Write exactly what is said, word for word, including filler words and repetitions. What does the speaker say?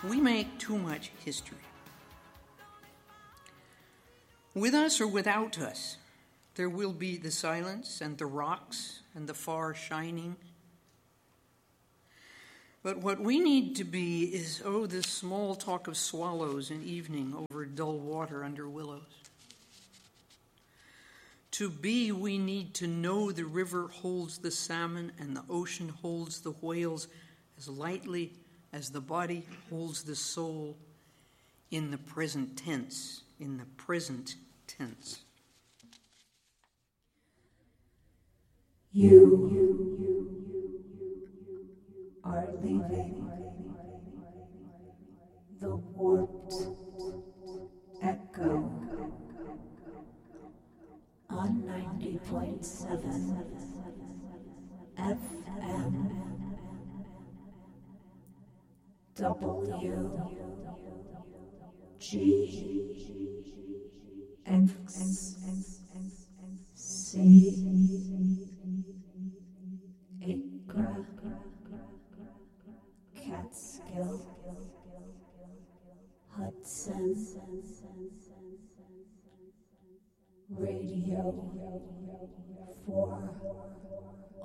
We make too much history. With us or without us, there will be the silence and the rocks and the far shining. But what we need to be is, oh, this small talk of swallows in evening over dull water under willows. To be, we need to know the river holds the salmon and the ocean holds the whales as lightly as the body holds the soul in the present tense, in the present tense. You, you are leaving the warped echo on ninety point seven F M W G X C Acre Catskill Hudson Radio for